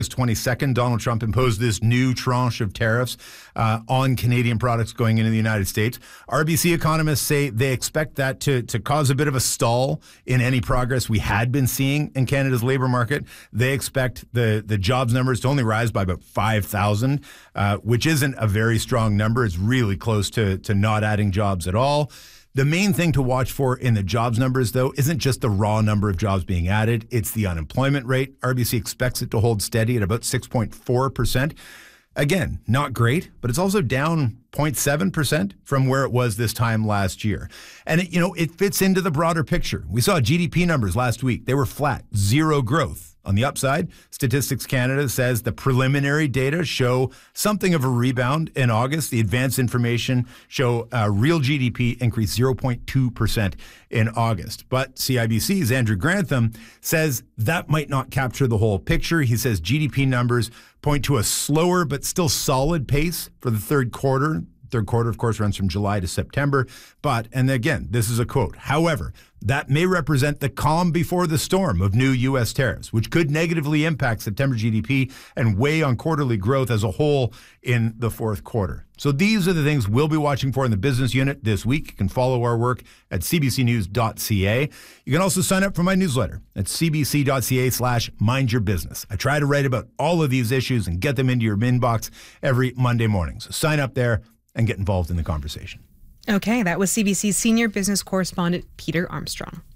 22nd, Donald Trump imposed this new tranche of tariffs on Canadian products going into the United States. RBC economists say they expect that to cause a bit of a stall in any progress we had been seeing in Canada's labor market. They expect the jobs numbers to only rise by about 5,000, which isn't a very strong number. It's really close to not adding jobs at all. The main thing to watch for in the jobs numbers, though, isn't just the raw number of jobs being added. It's the unemployment rate. RBC expects it to hold steady at about 6.4%. Again, not great, but it's also down 0.7% from where it was this time last year. And it fits into the broader picture. We saw GDP numbers last week. They were flat, zero growth. On the upside, Statistics Canada says the preliminary data show something of a rebound in August. The advanced information show real GDP increased 0.2% in August. But CIBC's Andrew Grantham says that might not capture the whole picture. He says GDP numbers point to a slower but still solid pace for the third quarter. Third quarter, of course, runs from July to September. But, and again, this is a quote, however, that may represent the calm before the storm of new U.S. tariffs, which could negatively impact September GDP and weigh on quarterly growth as a whole in the fourth quarter. So these are the things we'll be watching for in the business unit this week. You can follow our work at cbcnews.ca. You can also sign up for my newsletter at cbc.ca/mindyourbusiness. I try to write about all of these issues and get them into your inbox every Monday morning. So sign up there and get involved in the conversation. Okay, that was CBC's senior business correspondent, Peter Armstrong.